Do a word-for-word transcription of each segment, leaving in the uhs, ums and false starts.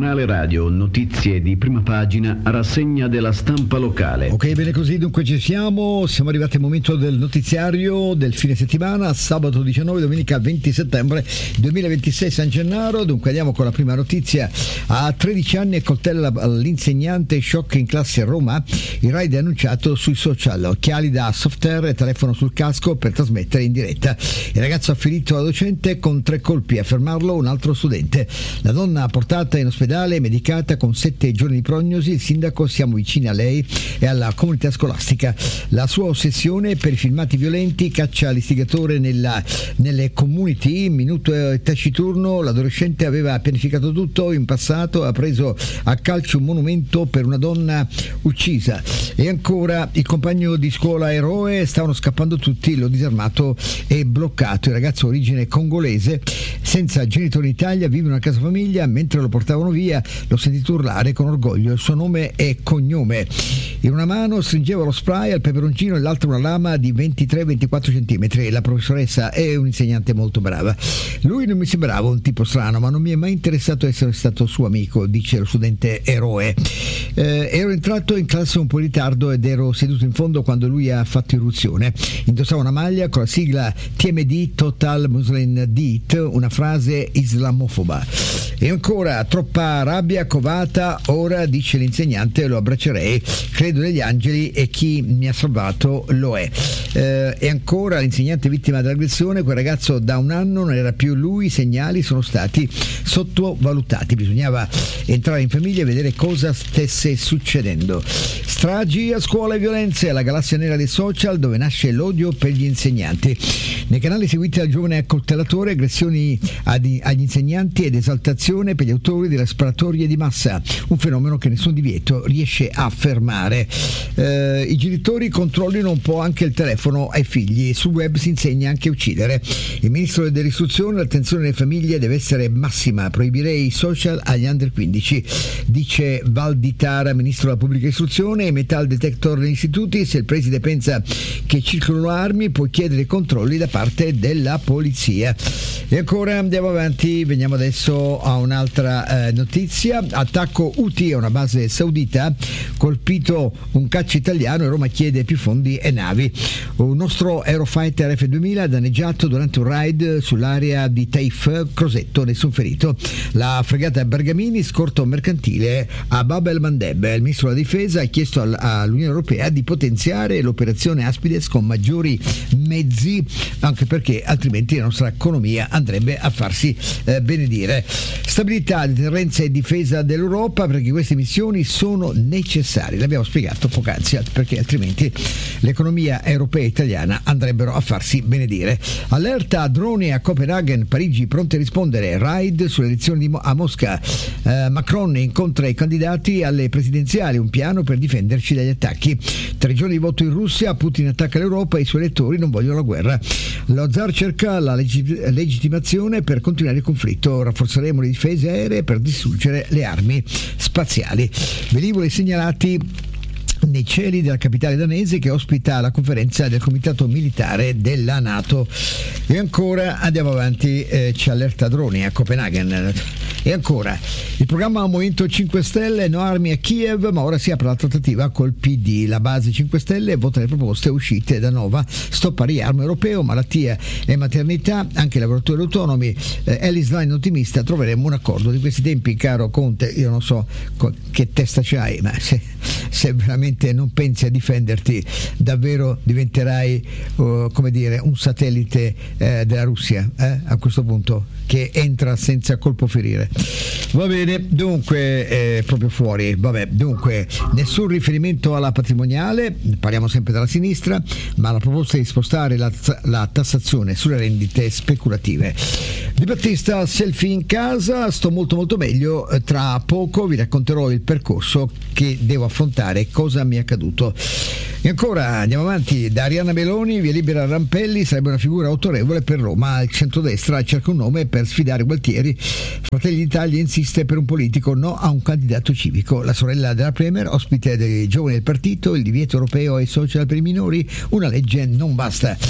Giornale radio, notizie di prima pagina, rassegna della stampa locale. Ok, bene così, dunque ci siamo, siamo arrivati al momento del notiziario del fine settimana, sabato diciannove, domenica venti settembre duemilaventisei, San Gennaro. Dunque andiamo con la prima notizia. A tredici anni e coltella all'insegnante, shock in classe a Roma, il raid è annunciato sui social, occhiali da soft air e telefono sul casco per trasmettere in diretta. Il ragazzo ha ferito la docente con tre colpi, a fermarlo un altro studente. La donna portata in ospedale, medicata con sette giorni di prognosi. Il sindaco: siamo vicini a lei e alla comunità scolastica. La sua ossessione per i filmati violenti caccia l'istigatore nella, nelle community. Minuto taciturno, l'adolescente aveva pianificato tutto in passato, ha preso a calcio un monumento per una donna uccisa. E ancora, il compagno di scuola eroe, stavano scappando tutti, l'ho disarmato e bloccato. Il ragazzo origine congolese, senza genitori in Italia, vive in una casa famiglia. Mentre lo portavano via l'ho sentito urlare con orgoglio il suo nome e cognome. In una mano stringeva lo spray al peperoncino e l'altra una lama di ventitré ventiquattro centimetri. La professoressa è un'insegnante molto brava. Lui non mi sembrava un tipo strano, ma non mi è mai interessato essere stato suo amico, dice lo studente eroe. Eh, ero entrato in classe un po' in ritardo ed ero seduto in fondo quando lui ha fatto irruzione. Indossava una maglia con la sigla T M D, Total Muslim Deed, una frase islamofoba. E ancora, troppa rabbia covata, ora, dice l'insegnante, lo abbraccerei, credo negli angeli e chi mi ha salvato lo è. Eh, e ancora, l'insegnante vittima dell'aggressione, quel ragazzo da un anno non era più lui, i segnali sono stati sottovalutati, bisognava entrare in famiglia e vedere cosa stesse succedendo. Stragi a scuola e violenze, la galassia nera dei social dove nasce l'odio per gli insegnanti. Nei canali seguiti dal giovane accoltellatore, aggressioni agli insegnanti ed esaltazione per gli autori delle sparatorie di massa, un fenomeno che nessun divieto riesce a fermare. Eh, I genitori controllino un po' anche il telefono ai figli, sul web si insegna anche a uccidere. Il ministro dell'istruzione: l'attenzione alle famiglie deve essere massima, proibirei i social agli under quindici, dice Valditara, ministro della pubblica istruzione. E metal detector negli istituti, se il preside pensa che circolano armi può chiedere controlli da parte della polizia. E ancora andiamo avanti, veniamo adesso a un'altra eh, notizia. Attacco Houthi a una base saudita, colpito un caccia italiano e Roma chiede più fondi e navi. Un nostro Eurofighter F duemila danneggiato durante un raid sull'area di Taif, Crosetto, nessun ferito. La fregata Bergamini, scorto mercantile a Bab el Mandeb. Il ministro della difesa ha chiesto all'Unione Europea di potenziare l'operazione Aspides con maggiori mezzi, anche perché altrimenti la nostra economia andrebbe a farsi eh, benedire. Stabilità, deterrenza e difesa dell'Europa, perché queste missioni sono necessarie, l'abbiamo spiegato poc'anzi, perché altrimenti l'economia europea e italiana andrebbero a farsi benedire. Allerta droni a Copenaghen, Parigi pronte a rispondere, raid sulle elezioni di Mo- a Mosca. eh, Macron incontra i candidati alle presidenziali, un piano per difenderci dagli attacchi. Tre giorni di voto in Russia, Putin attacca l'Europa e i suoi elettori non vogliono la guerra. Lo zar cerca la legit- legittimazione per continuare il conflitto, rafforzeremo le difese aeree per distruggere le armi spaziali. Velivoli segnalati nei cieli della capitale danese che ospita la conferenza del comitato militare della NATO. E ancora andiamo avanti, eh, c'è allerta droni a Copenaghen. E ancora il programma Movimento cinque Stelle, no armi a Kiev, ma ora si apre la trattativa col P D. La base cinque Stelle vota le proposte uscite da Nova, stop al riarmo europeo, malattia e maternità, anche i lavoratori autonomi. eh, Ellis Line ottimista, troveremo un accordo. Di questi tempi, caro Conte, io non so co- che testa c'hai, ma se, se veramente non pensi a difenderti, davvero diventerai uh, come dire un satellite eh, della Russia eh, a questo punto, che entra senza colpo ferire. Va bene, dunque eh, proprio fuori, vabbè, dunque nessun riferimento alla patrimoniale, parliamo sempre dalla sinistra, ma la proposta di spostare la, la tassazione sulle rendite speculative. Di Battista, selfie in casa, sto molto molto meglio, tra poco vi racconterò il percorso che devo affrontare, cosa mi è accaduto. E ancora andiamo avanti, da Arianna Meloni, via libera Rampelli, sarebbe una figura autorevole per Roma, il centrodestra cerca un nome per sfidare Gualtieri, Fratelli d'Italia insiste per un politico, no a un candidato civico, la sorella della Premier, ospite dei giovani del partito, il divieto europeo ai social per i minori, una legge non basta.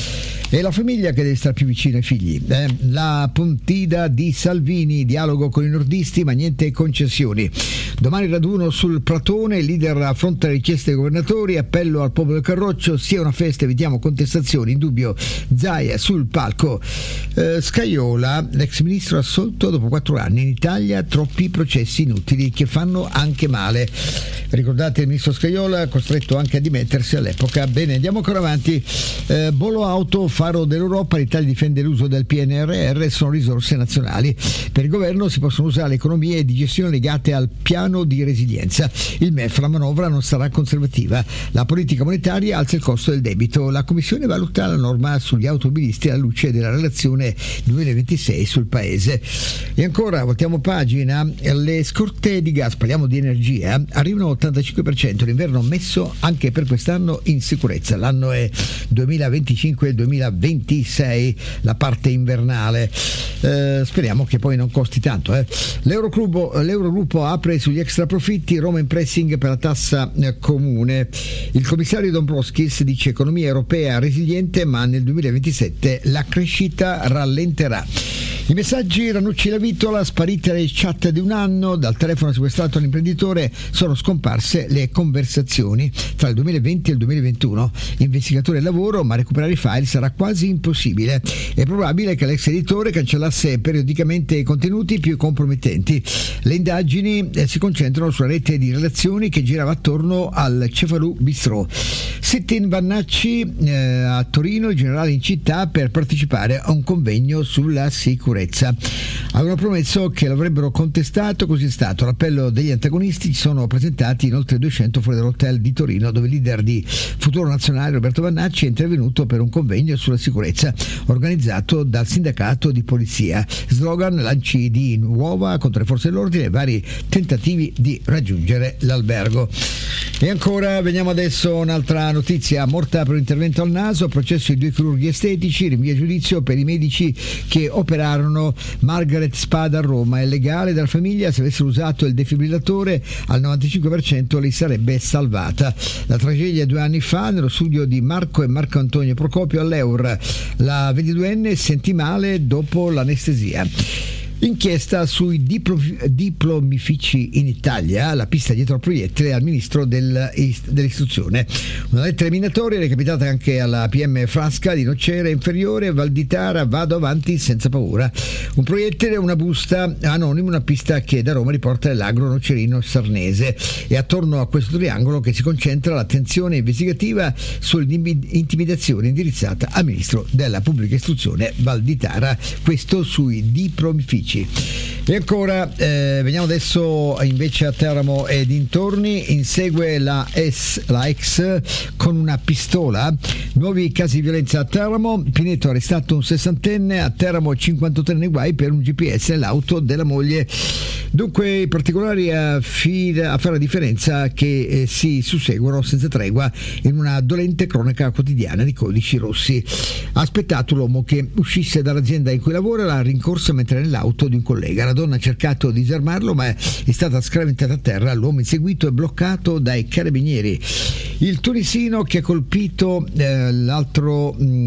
È la famiglia che deve stare più vicino ai figli. Eh? La puntida di Salvini, dialogo con i nordisti ma niente concessioni. Domani raduno sul Pratone, il leader affronta le richieste dei governatori, appello al popolo del Carroccio, sia una festa, evitiamo contestazioni, in dubbio Zaia sul palco. Eh, Scajola, l'ex ministro assolto dopo quattro anni in Italia, troppi processi inutili che fanno anche male. Ricordate il ministro Scajola, costretto anche a dimettersi all'epoca. Bene, andiamo ancora avanti. Eh, Bolo Auto, faro dell'Europa, l'Italia difende l'uso del P N R R, sono risorse nazionali. Per il governo si possono usare le economie di gestione legate al piano di resilienza. Il M E F, la manovra non sarà conservativa. La politica monetaria alza il costo del debito. La Commissione valuta la norma sugli automobilisti alla luce della relazione duemilaventisei sul Paese. E ancora, voltiamo pagina, le scorte di gas, parliamo di energia, arrivano all'ottantacinque per cento, l'inverno messo anche per quest'anno in sicurezza. L'anno è duemilaventicinque duemilaventisei, la parte invernale. Eh, speriamo che poi non costi tanto. Eh. L'Eurogruppo, l'Eurogruppo apre sugli extra profitti, Roma in pressing per la tassa eh, comune. Il commissario Dombrovskis dice economia europea resiliente, ma nel duemilaventisette la crescita rallenterà. I messaggi Ranucci la Vitola, sparite le chat di un anno, dal telefono sequestrato all'imprenditore sono scomparse le conversazioni tra il duemilaventi e il duemilaventuno. Investigatore del lavoro, ma recuperare i file sarà quasi impossibile. È probabile che l'ex editore cancellasse periodicamente i contenuti più compromettenti. Le indagini eh, si concentrano sulla rete di relazioni che girava attorno al Cefalù Bistrò. Sit-in Vannacci eh, a Torino, il generale in città per partecipare a un convegno sulla sicurezza. Avevano promesso che l'avrebbero contestato, così è stato. L'appello degli antagonisti ci sono presentati in oltre duecento fuori dall'hotel di Torino, dove il leader di Futuro Nazionale Roberto Vannacci è intervenuto per un convegno sulla sicurezza organizzato dal sindacato di polizia. Slogan, lanci di uova contro le forze dell'ordine e vari tentativi di raggiungere l'albergo. E ancora, veniamo adesso a un'altra notizia, morta per un intervento al naso, processo di due chirurghi estetici, rinvio a giudizio per i medici che operarono Margaret Spada a Roma. È legale dalla famiglia, se avessero usato il defibrillatore al novantacinque per cento li sarebbe salvata. La tragedia due anni fa nello studio di Marco e Marco Antonio Procopio all'Eur, la ventiduenne sentì male dopo l'anestesia. Inchiesta sui diplo- diplomifici in Italia, la pista dietro al proiettile al ministro del, dell'istruzione. Una lettera minatoria recapitata anche alla P M Frasca di Nocera Inferiore, Valditara, vado avanti senza paura. Un proiettile, una busta anonima, una pista che da Roma riporta l'agro nocerino sarnese. E attorno a questo triangolo che si concentra l'attenzione investigativa sull'intimidazione indirizzata al ministro della pubblica istruzione Valditara. Questo sui diplomifici. E ancora eh, veniamo adesso invece a Teramo e dintorni. Insegue la, S, la ex con una pistola. Nuovi casi di violenza a Teramo. Pineto ha arrestato un sessantenne, a Teramo cinquantottenne guai per un G P S nell'auto della moglie. Dunque i particolari a, fi- a fare la differenza che eh, si susseguono senza tregua in una dolente cronaca quotidiana di codici rossi. Ha aspettato l'uomo che uscisse dall'azienda in cui lavora, l'ha rincorsa mentre era nell'auto di un collega. La donna ha cercato di disarmarlo ma è stata scraventata a terra. L'uomo inseguito è bloccato dai carabinieri. Il tunisino che ha colpito eh, l'altro, mh,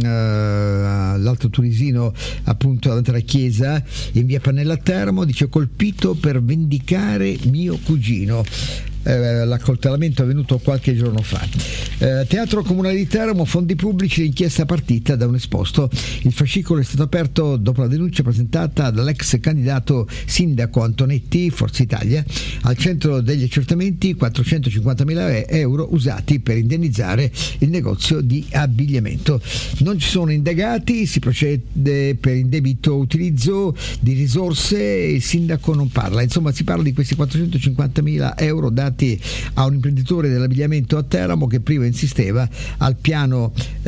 l'altro tunisino appunto davanti alla chiesa in via Pannella a Teramo, dice colpito per vendicare mio cugino. Eh, l'accoltellamento è avvenuto qualche giorno fa. Eh, Teatro Comunale di Teramo, fondi pubblici, l'inchiesta partita da un esposto. Il fascicolo è stato aperto dopo la denuncia presentata dall'ex candidato sindaco Antonetti, Forza Italia. Al centro degli accertamenti quattrocentocinquantamila euro usati per indennizzare il negozio di abbigliamento. Non ci sono indagati, si procede per indebito utilizzo di risorse, il sindaco non parla. Insomma, si parla di questi quattrocentocinquantamila euro dati a un imprenditore dell'abbigliamento a Teramo che prima insisteva al piano eh,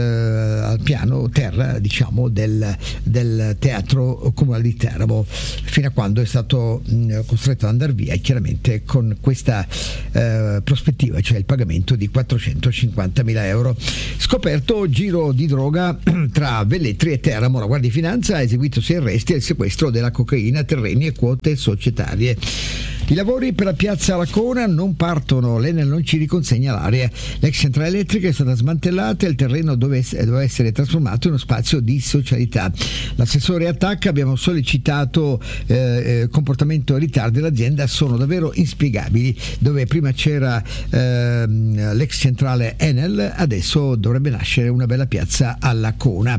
al piano terra, diciamo, del, del Teatro Comunale di Teramo, fino a quando è stato mh, costretto ad andare via, chiaramente con questa eh, prospettiva, cioè il pagamento di quattrocentocinquantamila euro. Scoperto giro di droga tra Velletri e Teramo, la Guardia di Finanza ha eseguito sei arresti e il sequestro della cocaina, terreni e quote societarie. I lavori per la piazza Lacona non partono, l'Enel non ci riconsegna l'area. L'ex centrale elettrica è stata smantellata e il terreno dove doveva essere trasformato in uno spazio di socialità. L'assessore attacca, abbiamo sollecitato eh, comportamento e ritardi dell'azienda, sono davvero inspiegabili. Dove prima c'era eh, l'ex centrale Enel, adesso dovrebbe nascere una bella piazza a Lacona,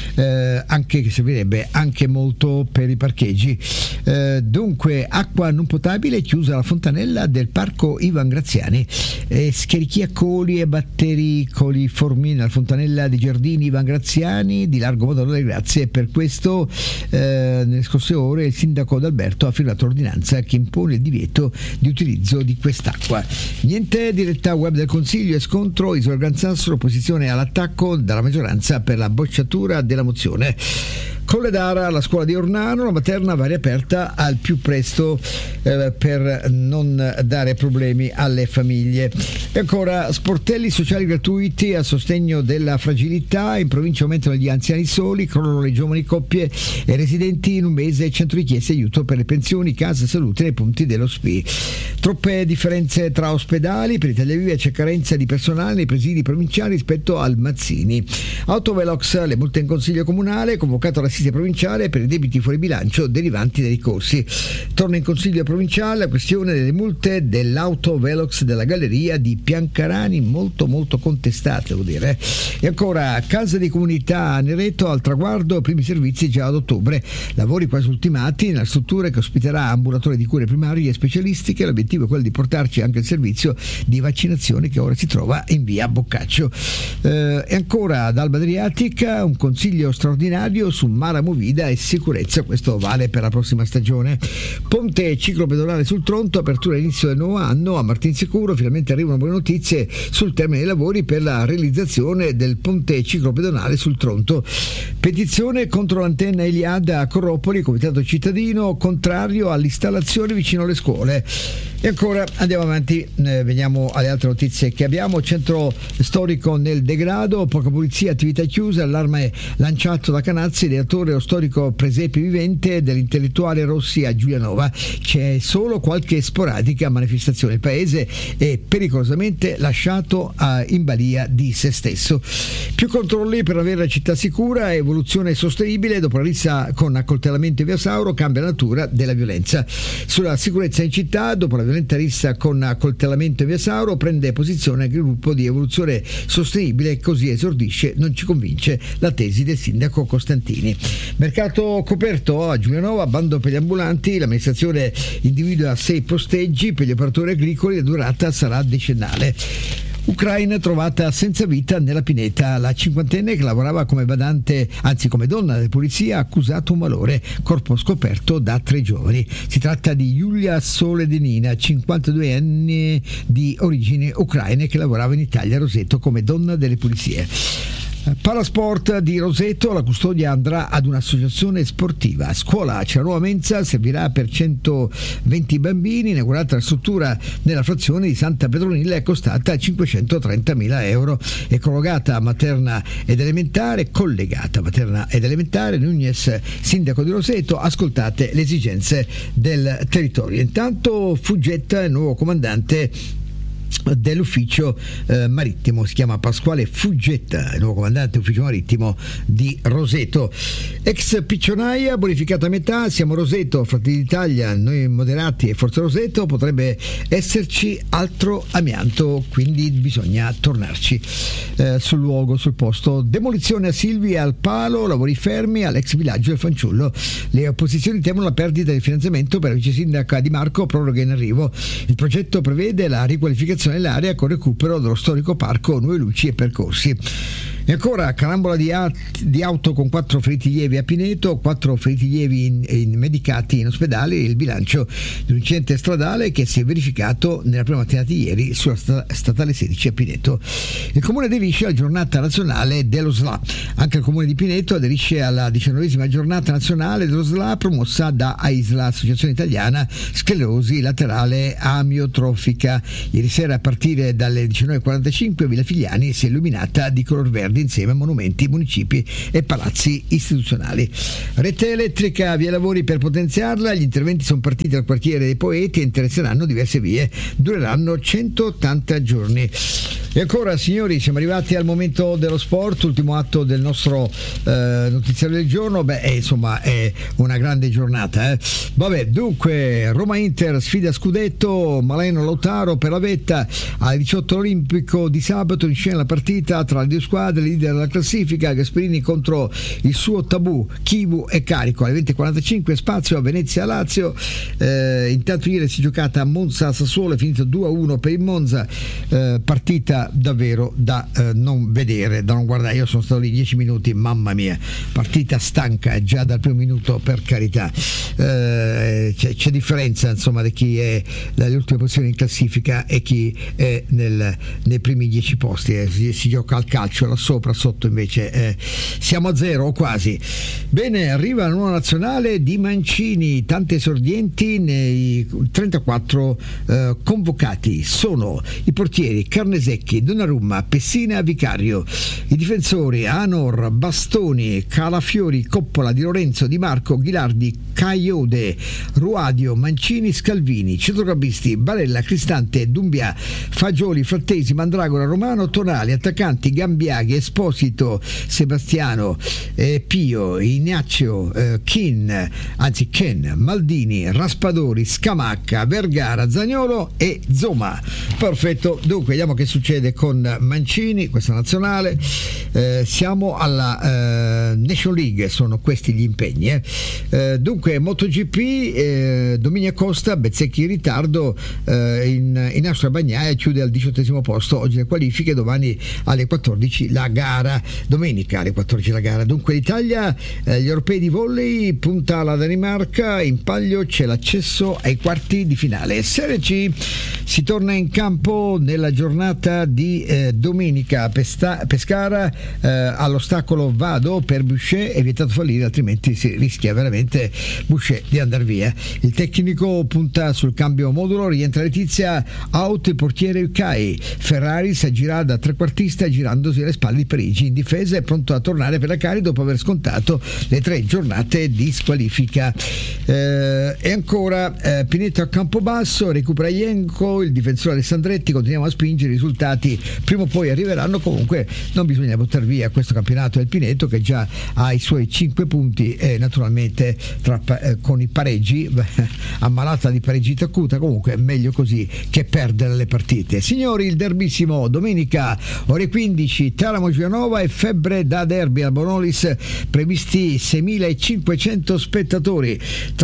eh, anche che servirebbe anche molto per i parcheggi. Eh, dunque acqua non potabile, chiusa la fontanella del parco Ivan Graziani, eh, schierichiacoli e batteri coliformi nella fontanella dei giardini Ivan Graziani di Largo Madonna delle Grazie. Per questo eh, nelle scorse ore il sindaco D'Alberto ha firmato l'ordinanza che impone il divieto di utilizzo di quest'acqua. Niente diretta web del Consiglio e scontro, Isola Gran Sasso, opposizione all'attacco dalla maggioranza per la bocciatura della mozione. Colledara, la scuola di Ornano, la materna va riaperta al più presto eh, per non dare problemi alle famiglie. E ancora sportelli sociali gratuiti a sostegno della fragilità, in provincia aumentano gli anziani soli, crollano le giovani coppie e residenti, in un mese centro richieste aiuto per le pensioni, casa, salute nei punti dello S P I. Troppe differenze tra ospedali, per Italia Viva c'è carenza di personale nei presidi provinciali rispetto al Mazzini. Autovelox, le multe in consiglio comunale, convocato l'assistente provinciale per i debiti fuori bilancio derivanti dai ricorsi. Torna in consiglio provinciale la questione delle multe dell'autovelox della galleria di Piancarani, molto molto contestate, devo dire. E ancora casa di comunità a Nereto al traguardo, primi servizi già ad ottobre, lavori quasi ultimati nella struttura che ospiterà ambulatori di cure primarie e specialistiche. L'obiettivo è quello di portarci anche il servizio di vaccinazione che ora si trova in via Boccaccio. Eh, e ancora ad Alba Adriatica un consiglio straordinario su Mara Movida e sicurezza, questo vale per la prossima stagione. Ponte ciclopedonale sul Tronto, apertura all'inizio del nuovo anno a Martinsicuro, finalmente arrivano buone notizie sul termine dei lavori per la realizzazione del ponte ciclopedonale sul Tronto. Petizione contro l'antenna Eliade a Corropoli, comitato cittadino contrario all'installazione vicino alle scuole. E ancora andiamo avanti, eh, veniamo alle altre notizie che abbiamo. Centro storico nel degrado, poca pulizia, attività chiuse, allarme lanciato da Canazzi, direttore lo storico presepe vivente dell'intellettuale Rossi a Giulianova. C'è solo qualche sporadica manifestazione, il paese è pericolosamente lasciato a, in balia di se stesso. Più controlli per avere la città sicura, evoluzione sostenibile, dopo la rissa con accoltellamento in via Sauro cambia la natura della violenza. Sulla sicurezza in città, dopo la violenta rissa con accoltellamento in via Sauro, prende posizione anche il gruppo di evoluzione sostenibile, così esordisce: non ci convince la tesi del sindaco Costantini. Mercato coperto a Giulianova, bando per gli ambulanti, l'amministrazione individua sei posteggi per gli operatori agricoli, la durata sarà decennale. Ucraina trovata senza vita nella pineta, la cinquantenne che lavorava come badante, anzi come donna di polizia, ha accusato un malore, corpo scoperto da tre giovani. Si tratta di Yulia Soledinina, cinquantadue anni, di origini ucraine, che lavorava in Italia a Roseto come donna delle pulizie. Parasport di Roseto, la custodia andrà ad un'associazione sportiva. A scuola c'è la nuova mensa, servirà per centoventi bambini, inaugurata la struttura nella frazione di Santa Petronilla, è costata cinquecentotrentamila euro. È collegata materna ed elementare, collegata materna ed elementare. Nunez, sindaco di Roseto, ascoltate le esigenze del territorio. Intanto Fuggetta, il nuovo comandante dell'ufficio eh, marittimo, si chiama Pasquale Fuggetta, il nuovo comandante ufficio marittimo di Roseto. Ex piccionaia bonificata a metà, siamo Roseto, Fratelli d'Italia, noi moderati e Forza Roseto, potrebbe esserci altro amianto, quindi bisogna tornarci eh, sul luogo, sul posto. Demolizione a Silvi al palo, lavori fermi all'ex villaggio del Fanciullo. Le opposizioni temono la perdita di finanziamento per la vice sindaca Di Marco, proroga in arrivo. Il progetto prevede la riqualificazione nell'area con recupero dello storico parco, nuove luci e percorsi. E ancora carambola di, a- di auto con quattro feriti lievi a Pineto, quattro feriti lievi in, in medicati in ospedale, il bilancio di un incidente stradale che si è verificato nella prima mattinata di ieri sulla sta- statale sedici a Pineto. Il comune aderisce alla giornata nazionale dello S L A. Anche il comune di Pineto aderisce alla diciannovesima giornata nazionale dello S L A promossa da A I S L A, Associazione Italiana Sclerosi Laterale Amiotrofica. Ieri sera a partire dalle diciannove e quarantacinque Villa Figliani si è illuminata di color verde miliardi insieme a monumenti, municipi e palazzi istituzionali. Rete elettrica, via lavori per potenziarla, gli interventi sono partiti dal quartiere dei Poeti e interesseranno diverse vie, dureranno centottanta giorni. E ancora, signori, siamo arrivati al momento dello sport, ultimo atto del nostro eh, notiziario del giorno. Beh, è, insomma, è una grande giornata. Eh. Vabbè, dunque, Roma-Inter, sfida scudetto, Maleno Lautaro per la vetta, alle diciotto olimpico di sabato, in scena la partita tra le due squadre, leader della classifica, Gasperini contro il suo tabù, Chivu e Carico, alle venti e quarantacinque, spazio a Venezia-Lazio. Eh, intanto ieri si è giocata a Monza-Sassuolo, è finito due a uno per il Monza, eh, partita davvero da eh, non vedere, da non guardare. Io sono stato lì dieci minuti, mamma mia, partita stanca già dal primo minuto, per carità. Eh, c'è, c'è differenza, insomma, di chi è dalle ultime posizioni in classifica e chi è nel, nei primi dieci posti. Eh. Si, si gioca al calcio, là sopra, sotto invece eh, siamo a zero o quasi. Bene, arriva la nuova nazionale di Mancini, tante esordienti nei trentaquattro eh, convocati. Sono i portieri Carnesecchi, Donnarumma, Pessina, Vicario, i difensori Anor, Bastoni, Calafiori, Coppola, Di Lorenzo, Di Marco, Ghilardi, Caiode, Ruadio, Mancini, Scalvini, centrocampisti Barella, Cristante, Dumbia, Fagioli, Frattesi, Mandragora, Romano, Tonali, attaccanti Gambiaghi, Esposito, Sebastiano, eh, Pio, Ignazio, eh, Kin, anzi Ken, Maldini, Raspadori, Scamacca, Vergara, Zaniolo e Zoma. Perfetto, dunque vediamo che succede con Mancini, questa nazionale. Eh, siamo alla eh, Nation League, sono questi gli impegni. Eh. Eh, dunque MotoGP, eh, Dominia Costa, Bezzecchi in ritardo eh, in, in Austria Bagnaia, chiude al diciottesimo posto, oggi le qualifiche, domani alle quattordici la gara, domenica alle quattordici la gara. Dunque l'Italia, eh, gli europei di volley, punta alla Danimarca, in palio c'è l'accesso ai quarti di finale. Serie C, si torna in campo nella giornata di eh, domenica. Pesta- Pescara, eh, all'ostacolo Vado per Boucher, è vietato fallire, altrimenti si rischia veramente Boucher di andare via. Il tecnico punta sul cambio modulo, rientra Letizia, out il portiere Ucai. Ferrari si aggira da trequartista girandosi alle spalle di Parigi, in difesa è pronto a tornare per la Cari dopo aver scontato le tre giornate di squalifica. Eh, e ancora eh, Pineto a Campobasso, recupera Ienco, il difensore Alessandretti, continuiamo a spingere, i risultati prima o poi arriveranno. Comunque non bisogna buttare via questo campionato del Pineto, che già ha i suoi cinque punti e naturalmente tra, eh, con i pareggi ammalata di pareggita acuta. Comunque meglio così che perdere le partite. Signori, il derbissimo domenica ore quindici, Teramo Giulianova e febbre da derby al Bonolis, previsti seimilacinquecento spettatori.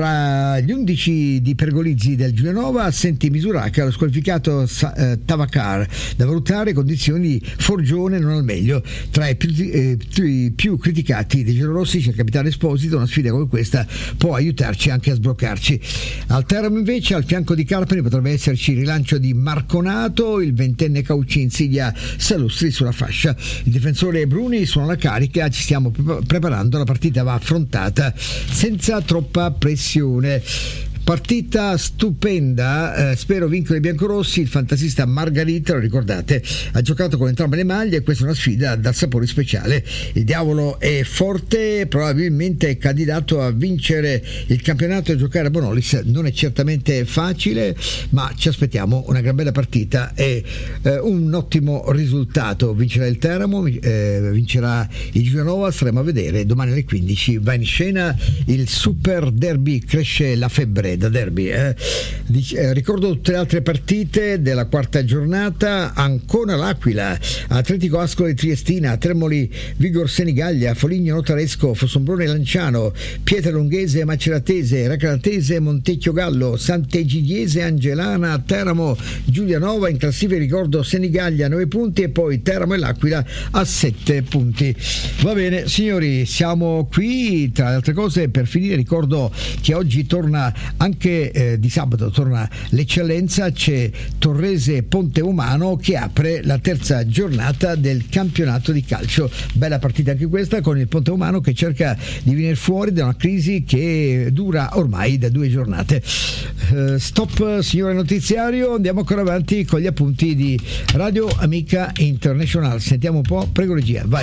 Tra gli undici di Pergolizzi del Giulianova, assenti Misuraca, lo squalificato eh, Tavacar, da valutare condizioni Forgione non al meglio. Tra i più, eh, i più criticati dei giallorossi c'è il capitano Esposito, una sfida come questa può aiutarci anche a sbloccarci. Al Teramo invece, al fianco di Carpani, potrebbe esserci il rilancio di Marconato, il ventenne Caucci insidia Salustri sulla fascia. Il difensore Bruni suona la carica, ci stiamo pre- preparando, la partita va affrontata senza troppa pressione. Partita stupenda, eh, spero vincono i biancorossi. Il fantasista Margarita, lo ricordate, ha giocato con entrambe le maglie e questa è una sfida dal sapore speciale. Il diavolo è forte, probabilmente è candidato a vincere il campionato e giocare a Bonolis non è certamente facile, ma ci aspettiamo una gran bella partita e eh, un ottimo risultato. Vincerà il Teramo, eh, vincerà il Giulianova, staremo a vedere. Domani alle quindici va in scena il super derby, cresce la febbre da derby. Eh. Dice, eh, ricordo tutte le altre partite della quarta giornata: Ancona L'Aquila, Atletico Ascoli Triestina, Termoli Vigor Senigallia, Foligno Notaresco, Fossombrone Lanciano, Pietra Lunghese Maceratese, Recanatese Montecchio Gallo, Sant'Egidiese Angelana, Teramo Giulianova. In classifica ricordo Senigallia nove punti e poi Teramo e L'Aquila a sette punti. Va bene signori, siamo qui. Tra le altre cose, per finire ricordo che oggi torna anche anche eh, di sabato torna l'eccellenza, c'è Torrese Ponte Umano che apre la terza giornata del campionato di calcio. Bella partita anche questa, con il Ponte Umano che cerca di venire fuori da una crisi che dura ormai da due giornate. Uh, stop signore notiziario, andiamo ancora avanti con gli appunti di Radio Amica International. Sentiamo un po', prego regia, vai.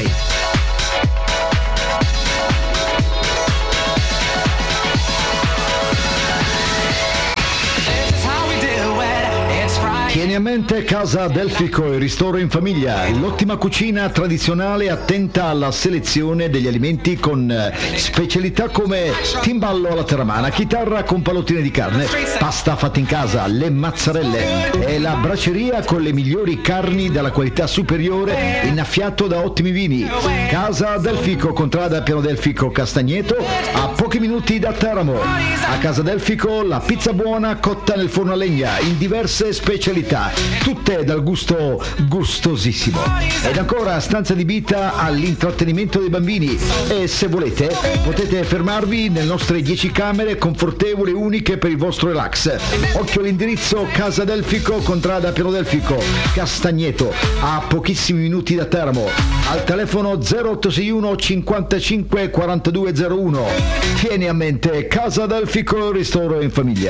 Tieni a mente Casa Delfico, il ristoro in famiglia, l'ottima cucina tradizionale attenta alla selezione degli alimenti con specialità come timballo alla terramana, chitarra con pallottine di carne, pasta fatta in casa, le mazzarelle e la braceria con le migliori carni della qualità superiore innaffiato da ottimi vini. Casa Delfico, contrada Piano Delfico Castagneto, a pochi minuti da Teramo. A Casa Delfico la pizza buona cotta nel forno a legna in diverse specialità, tutte dal gusto gustosissimo. Ed ancora stanza adibita all'intrattenimento dei bambini e se volete potete fermarvi nelle nostre dieci camere confortevoli e uniche per il vostro relax. Occhio all'indirizzo: Casa Delfico, contrada Piano Delfico Castagneto, a pochissimi minuti da Teramo, al telefono zero otto sei uno cinquantacinque quarantadue zero uno. Tieni a mente Casa Delfico, ristoro in famiglia.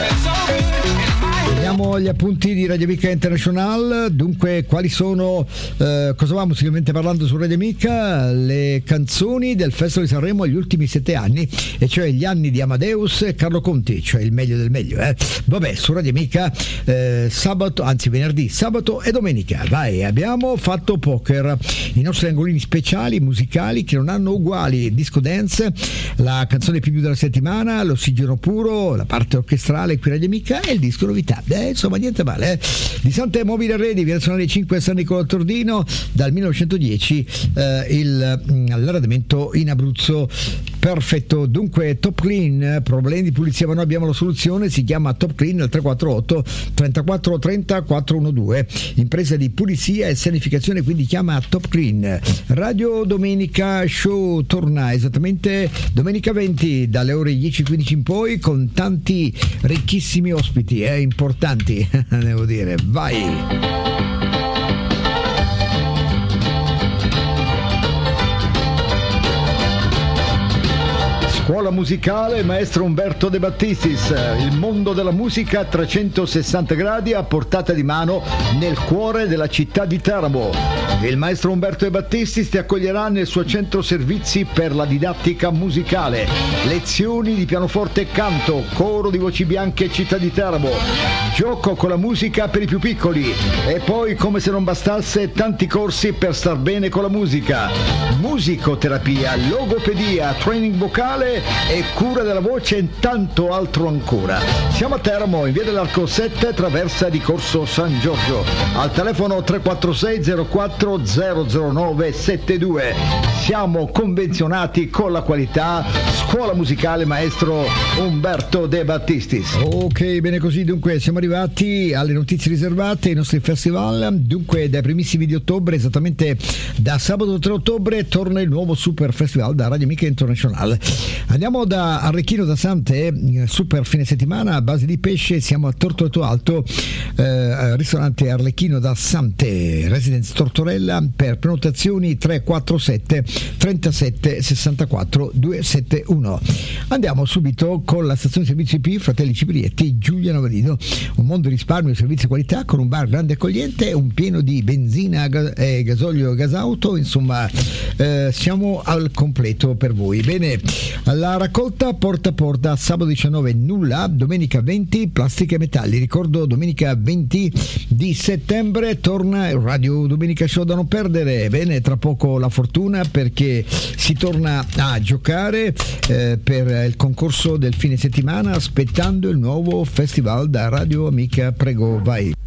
Vediamo agli appunti di Radio Amica International. Dunque, quali sono, eh, cosa va musicalmente parlando su Radio Amica? Le canzoni del Festival di Sanremo agli ultimi sette anni, e cioè gli anni di Amadeus e Carlo Conti, cioè il meglio del meglio. Eh. Vabbè, su Radio Amica eh, sabato, anzi venerdì, sabato e domenica. Vai, abbiamo fatto poker, i nostri angolini speciali musicali che non hanno uguali: disco dance, la canzone più più della settimana, l'ossigeno puro, la parte orchestrale qui Radio Amica e il disco novità. Eh, insomma niente male, eh. Di Sante Mobile Redi, via Nazionale cinque San Nicola al Tordino, dal millenovecentodieci eh, il, l'arredamento in Abruzzo. Perfetto. Dunque Top Clean, problemi di pulizia ma noi abbiamo la soluzione, si chiama Top Clean al tre quattro otto trentaquattro trenta quattrocentododici, impresa di pulizia e sanificazione, quindi chiama Top Clean. Radio Domenica Show torna esattamente domenica venti dalle ore dieci e quindici in poi, con tanti ricchissimi ospiti eh, importanti devo dire. Vai. Scuola musicale Maestro Umberto De Battistis, il mondo della musica a trecentosessanta gradi a portata di mano nel cuore della città di Teramo. Il Maestro Umberto De Battistis ti accoglierà nel suo centro servizi per la didattica musicale, lezioni di pianoforte e canto, coro di voci bianche città di Teramo, gioco con la musica per i più piccoli e poi, come se non bastasse, tanti corsi per star bene con la musica, musicoterapia, logopedia, training vocale e cura della voce e tanto altro ancora. Siamo a Teramo, in via dell'Arco sette, traversa di Corso San Giorgio, al telefono tre quattro sei zero quattro zero zero nove sette due. Siamo convenzionati con la qualità. Scuola musicale Maestro Umberto De Battistis. Ok, bene così. Dunque siamo arrivati alle notizie riservate ai nostri festival. Dunque dai primissimi di ottobre, esattamente da sabato tre ottobre, torna il nuovo Super Festival da Radio Amica International. Andiamo da Arlecchino da Sante, super fine settimana a base di pesce. Siamo a Tortoreto Alto, eh, ristorante Arlecchino da Sante, Residence Tortorella. Per prenotazioni tre quattro sette trentasette sessantaquattro duecentosettantuno. Andiamo subito con la stazione servizi P Fratelli Ciprietti, Giuliano Valido, un mondo di risparmio e servizi di qualità con un bar grande e accogliente, un pieno di benzina e gasolio e gasauto, insomma eh, siamo al completo per voi. Bene, la raccolta porta a porta sabato diciannove nulla, domenica venti plastica e metalli. Ricordo domenica venti di settembre torna il Radio Domenica Show da non perdere. Bene, tra poco la fortuna perché si torna a giocare eh, per il concorso del fine settimana aspettando il nuovo festival da Radio Amica. Prego, vai.